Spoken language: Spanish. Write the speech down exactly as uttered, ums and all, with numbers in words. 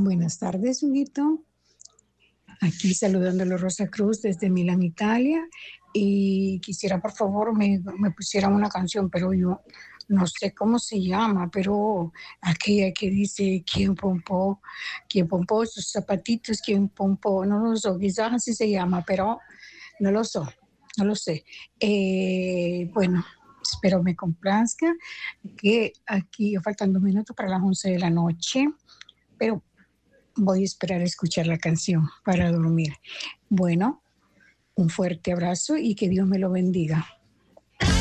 Buenas tardes, Huguito. Aquí saludándolo Rosa Cruz desde Milán, Italia. Y quisiera, por favor, me, me pusieran una canción, pero yo no sé cómo se llama, pero aquella que dice quién pompó, quién pompó sus zapatitos, quién pompó, no lo sé, quizás así se llama, pero no lo sé, no lo sé. Eh, bueno, espero me complazca, que aquí faltan dos minutos para las once de la noche, pero voy a esperar a escuchar la canción para dormir. Bueno, un fuerte abrazo y que Dios me lo bendiga.